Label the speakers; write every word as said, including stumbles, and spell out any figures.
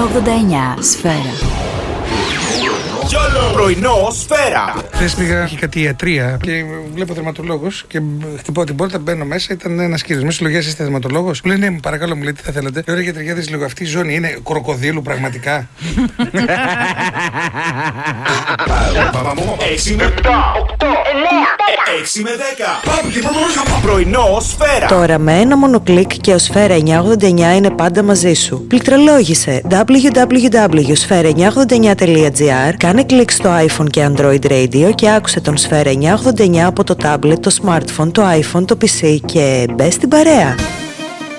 Speaker 1: ογδόντα εννιά Σφαίρα.
Speaker 2: Πρωινό Σφαίρα.
Speaker 3: Χθες πήγα, είχε κάτι ιατρία και βλέπω θερματολόγος και χτυπάω την πόρτα, μπαίνω μέσα. Ήταν ένας κύριος. Με συλλογές, είστε θερματολόγος? Μου λέει ναι, παρακαλώ, μου λέει τι θα θέλετε. Λέω ρε γιατριά, δεις λίγο, αυτή η ζώνη είναι κροκοδίλου πραγματικά?
Speaker 2: έξι με επτά, οκτώ, εννιά, έξι με δέκα. Πάμε και πάμε. Πρωινό Σφαίρα.
Speaker 4: Τώρα με ένα μόνο κλικ και ο Σφαίρα εννιακόσια ογδόντα εννιά είναι πάντα μαζί σου. Πληκτρολόγησε double-u double-u double-u τελεία σφαίρα εννιακόσια ογδόντα εννιά τελεία τζι άρ, κάνε κλικ στο iPhone και Android Radio και άκουσε τον Σφαίρα εννιακόσια ογδόντα εννιά από το tablet, το smartphone, το iPhone, το πι σι και μπες στην παρέα.